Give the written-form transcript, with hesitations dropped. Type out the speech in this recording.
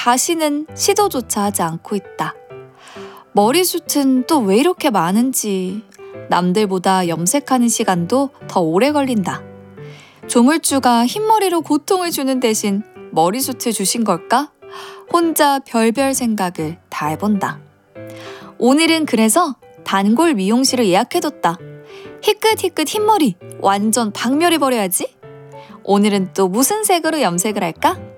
다시는 시도조차 하지 않고 있다. 머리숱은 또 왜 이렇게 많은지 남들보다 염색하는 시간도 더 오래 걸린다. 조물주가 흰머리로 고통을 주는 대신 머리숱을 주신 걸까? 혼자 별별 생각을 다 해본다. 오늘은 그래서 단골 미용실을 예약해뒀다. 희끗희끗 흰머리 완전 박멸해버려야지. 오늘은 또 무슨 색으로 염색을 할까?